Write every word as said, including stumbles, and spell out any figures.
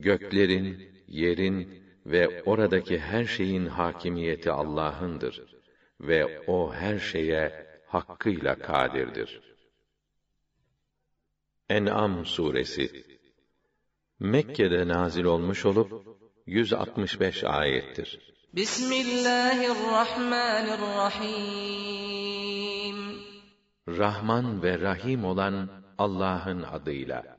Göklerin, yerin ve oradaki her şeyin hakimiyeti Allah'ındır ve o her şeye hakkıyla kadirdir. En'am suresi Mekke'de nazil olmuş olup yüz altmış beş ayettir. Bismillahirrahmanirrahim. Rahman ve Rahim olan Allah'ın adıyla.